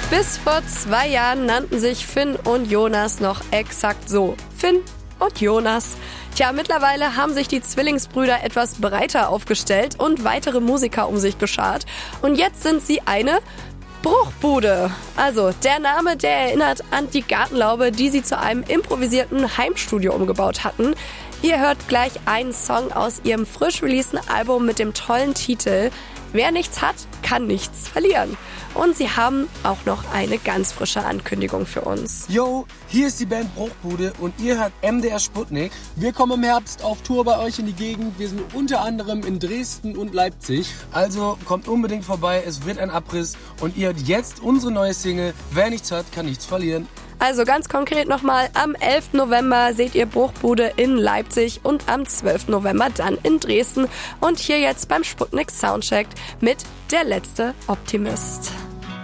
Bis vor 2 Jahren nannten sich Finn und Jonas noch exakt so. Finn und Jonas. Tja, mittlerweile haben sich die Zwillingsbrüder etwas breiter aufgestellt und weitere Musiker um sich geschart. Und jetzt sind sie eine Bruchbude. Also der Name, der erinnert an die Gartenlaube, die sie zu einem improvisierten Heimstudio umgebaut hatten. Ihr hört gleich einen Song aus ihrem frisch releaseden Album mit dem tollen Titel Wer nichts hat, kann nichts verlieren. Und sie haben auch noch eine ganz frische Ankündigung für uns. Yo, hier ist die Band Bruchbude und ihr hört MDR Sputnik. Wir kommen im Herbst auf Tour bei euch in die Gegend. Wir sind unter anderem in Dresden und Leipzig. Also kommt unbedingt vorbei, es wird ein Abriss. Und ihr hört jetzt unsere neue Single Wer nichts hat, kann nichts verlieren. Also ganz konkret nochmal, am 11. November seht ihr Bruchbude in Leipzig und am 12. November dann in Dresden. Und hier jetzt beim Sputnik Soundcheck mit Der letzte Optimist.